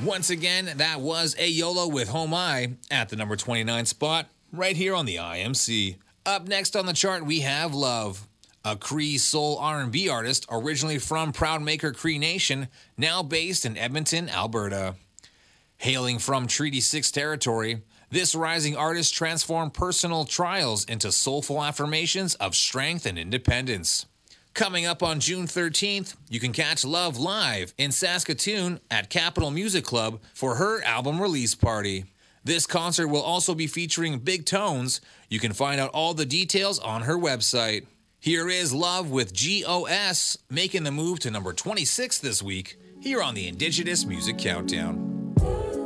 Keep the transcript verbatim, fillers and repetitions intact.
Once again, that was Ayolo with Home I at the number twenty-nine spot, right here on the I M C. Up next on the chart, we have Love, a Cree soul R and B artist originally from Proudmaker Cree Nation, now based in Edmonton, Alberta. Hailing from Treaty six territory, this rising artist transformed personal trials into soulful affirmations of strength and independence. Coming up on June thirteenth, you can catch Love live in Saskatoon at Capitol Music Club for her album release party. This concert will also be featuring Big Tones. You can find out all the details on her website. Here is Love with G O S, making the move to number twenty-six this week, here on the Indigenous Music Countdown.